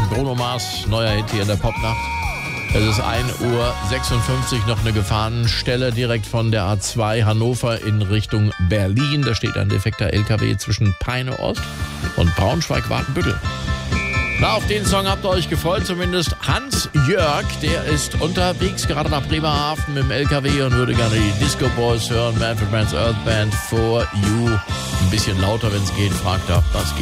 Bruno Mars, neuer Hit hier in der Popnacht. Es ist 1:56 Uhr, noch eine Gefahrenstelle direkt von der A2 Hannover in Richtung Berlin. Da steht ein defekter LKW zwischen Peine Ost und Braunschweig-Watenbüttel. Na, auf den Song habt ihr euch gefreut, zumindest Hans-Jörg, der ist unterwegs, gerade nach Bremerhaven mit dem LKW und würde gerne die Disco Boys hören, Manfred Mann's Earth Band, For You. Ein bisschen lauter, wenn es geht, fragt er, was geht.